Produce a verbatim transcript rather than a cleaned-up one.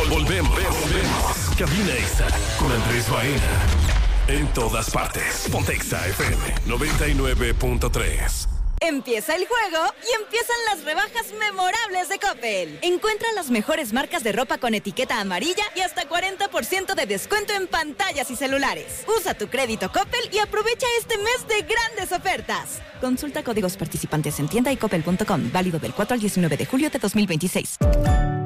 volvemos. Volvemos. Cabina Exa con Andrés Baena. En todas partes. Ponte Exa F M noventa y nueve punto tres. Empieza el juego y empiezan las rebajas memorables de Coppel. Encuentra las mejores marcas de ropa con etiqueta amarilla y hasta cuarenta por ciento de descuento en pantallas y celulares. Usa tu crédito Coppel y aprovecha este mes de grandes ofertas. Consulta códigos participantes en tienda y coppel punto com. Válido del cuatro al diecinueve de julio de dos mil veintiséis.